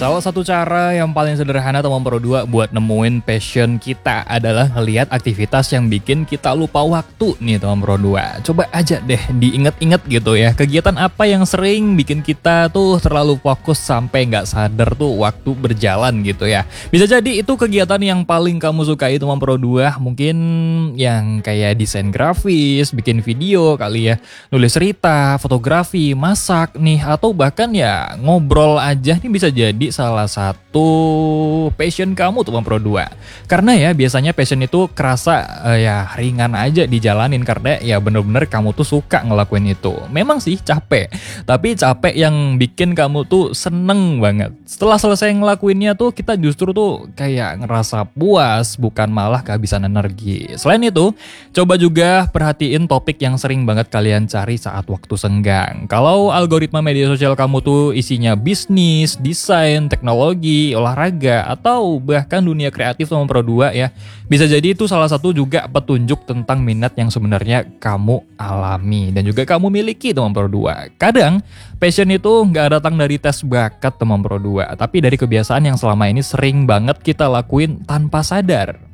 Salah satu cara yang paling sederhana teman Pro 2 buat nemuin passion kita adalah ngelihat aktivitas yang bikin kita lupa waktu nih teman Pro 2. Coba aja deh diinget-inget gitu ya, kegiatan apa yang sering bikin kita tuh terlalu fokus sampai nggak sadar tuh waktu berjalan gitu ya. Bisa jadi itu kegiatan yang paling kamu sukai teman Pro 2, mungkin yang kayak desain grafis, bikin video kali ya, nulis cerita, fotografi, masak nih, atau bahkan ya ngobrol aja nih bisa jadi salah satu passion kamu teman Pro 2. Karena ya biasanya passion itu kerasa ya ringan aja dijalanin karena ya bener-bener kamu tuh suka ngelakuin itu. Memang sih capek, tapi capek yang bikin kamu tuh seneng banget. Setelah selesai ngelakuinnya tuh kita justru tuh kayak ngerasa puas, bukan malah kehabisan energi. Selain itu, coba juga perhatiin topik yang sering banget kalian cari saat waktu senggang. Kalau algoritma media sosial kamu tuh isinya bisnis, desain, teknologi, olahraga, atau bahkan dunia kreatif teman Pro 2 ya, bisa jadi itu salah satu juga petunjuk tentang minat yang sebenarnya kamu alami dan juga kamu miliki teman Pro 2. Kadang passion itu nggak datang dari tes bakat teman Pro 2, tapi dari kebiasaan yang selama ini sering banget kita lakuin tanpa sadar.